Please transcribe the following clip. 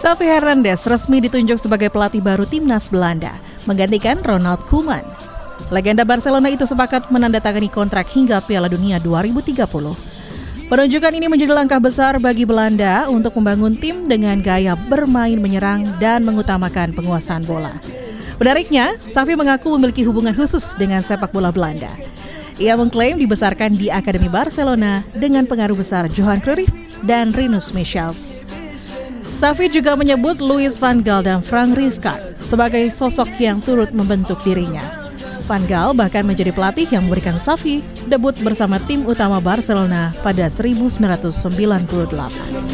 Xavi Hernandez resmi ditunjuk sebagai pelatih baru timnas Belanda, menggantikan Ronald Koeman. Legenda Barcelona itu sepakat menandatangani kontrak hingga Piala Dunia 2030. Penunjukan ini menjadi langkah besar bagi Belanda untuk membangun tim dengan gaya bermain menyerang dan mengutamakan penguasaan bola. Menariknya, Xavi mengaku memiliki hubungan khusus dengan sepak bola Belanda. Ia mengklaim dibesarkan di Akademi Barcelona dengan pengaruh besar Johan Cruyff dan Rinus Michels. Xavi juga menyebut Louis van Gaal dan Frank Rijkaard sebagai sosok yang turut membentuk dirinya. Van Gaal bahkan menjadi pelatih yang memberikan Xavi debut bersama tim utama Barcelona pada 1998.